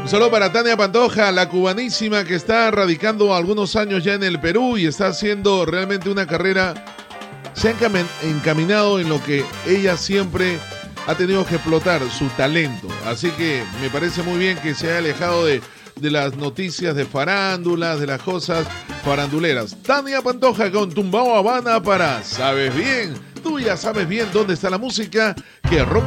saludo para Tania Pantoja, la cubanísima que está radicando algunos años ya en el Perú y está haciendo realmente una carrera. Se ha encaminado en lo que ella siempre ha tenido que explotar, su talento. Así que me parece muy bien que se haya alejado de las noticias de farándulas, de las cosas faranduleras. Tania Pantoja con Tumbao Habana para Sabes Bien. Tú ya sabes bien dónde está la música que rompe